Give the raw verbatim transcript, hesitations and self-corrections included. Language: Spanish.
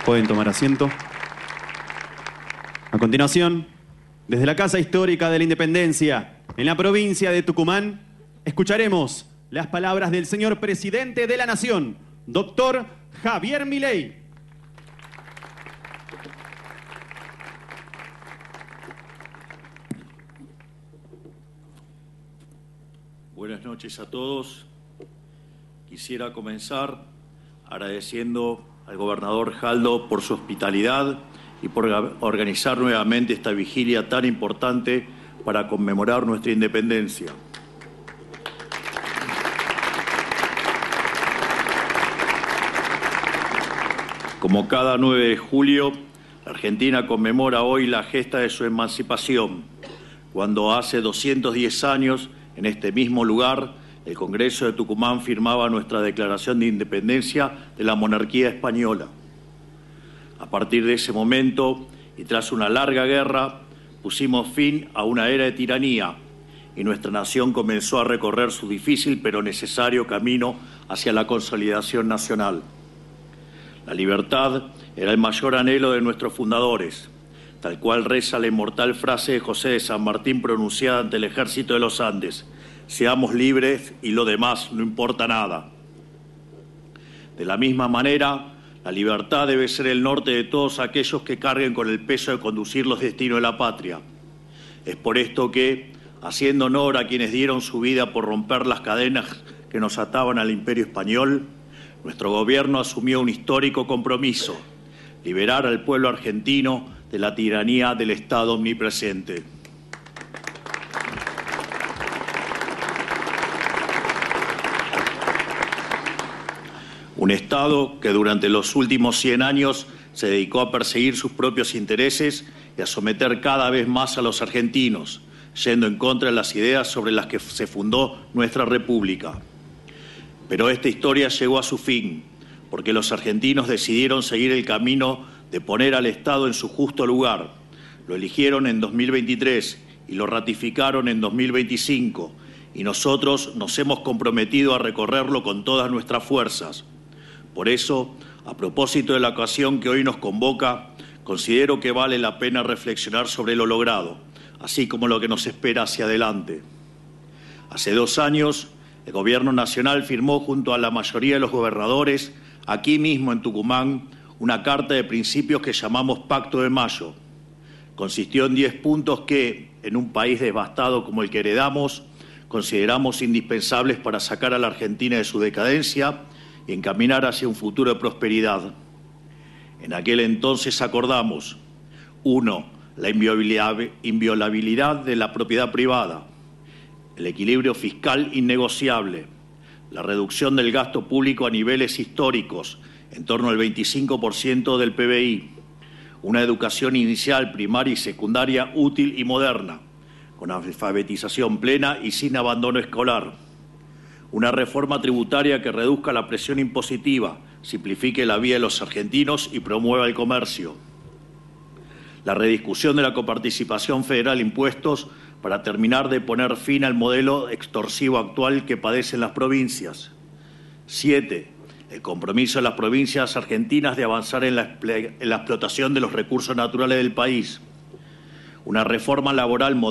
Pueden tomar asiento. A continuación, desde la Casa Histórica de la Independencia, en la provincia de Tucumán, escucharemos las palabras del señor Presidente de la Nación, doctor Javier Milei. Buenas noches a todos. Quisiera comenzar agradeciendo al gobernador Jaldo por su hospitalidad y por organizar nuevamente esta vigilia tan importante para conmemorar nuestra independencia. Como cada nueve de julio, la Argentina conmemora hoy la gesta de su emancipación, cuando hace doscientos diez años, en este mismo lugar, el Congreso de Tucumán firmaba nuestra declaración de independencia de la monarquía española. A partir de ese momento, y tras una larga guerra, pusimos fin a una era de tiranía y nuestra nación comenzó a recorrer su difícil pero necesario camino hacia la consolidación nacional. La libertad era el mayor anhelo de nuestros fundadores, tal cual reza la inmortal frase de José de San Martín pronunciada ante el ejército de los Andes: seamos libres y lo demás no importa nada. De la misma manera, la libertad debe ser el norte de todos aquellos que carguen con el peso de conducir los destinos de la patria. Es por esto que, haciendo honor a quienes dieron su vida por romper las cadenas que nos ataban al Imperio Español, nuestro gobierno asumió un histórico compromiso: liberar al pueblo argentino de la tiranía del Estado omnipresente. Un Estado que durante los últimos cien años se dedicó a perseguir sus propios intereses y a someter cada vez más a los argentinos, yendo en contra de las ideas sobre las que se fundó nuestra República. Pero esta historia llegó a su fin, porque los argentinos decidieron seguir el camino de poner al Estado en su justo lugar. Lo eligieron en dos mil veintitrés y lo ratificaron en dos mil veinticinco, y nosotros nos hemos comprometido a recorrerlo con todas nuestras fuerzas. Por eso, a propósito de la ocasión que hoy nos convoca, considero que vale la pena reflexionar sobre lo logrado, así como lo que nos espera hacia adelante. Hace dos años, el Gobierno Nacional firmó junto a la mayoría de los gobernadores, aquí mismo en Tucumán, una carta de principios que llamamos Pacto de Mayo. Consistió en diez puntos que, en un país devastado como el que heredamos, consideramos indispensables para sacar a la Argentina de su decadencia y encaminar hacia un futuro de prosperidad. En aquel entonces acordamos: uno, la inviolabilidad de la propiedad privada, el equilibrio fiscal innegociable, la reducción del gasto público a niveles históricos, en torno al veinticinco por ciento del P B I, una educación inicial, primaria y secundaria útil y moderna, con alfabetización plena y sin abandono escolar, una reforma tributaria que reduzca la presión impositiva, simplifique la vida de los argentinos y promueva el comercio, la rediscusión de la coparticipación federal en impuestos para terminar de poner fin al modelo extorsivo actual que padecen las provincias. Siete, el compromiso de las provincias argentinas de avanzar en la, en la explotación de los recursos naturales del país. Una reforma laboral moderna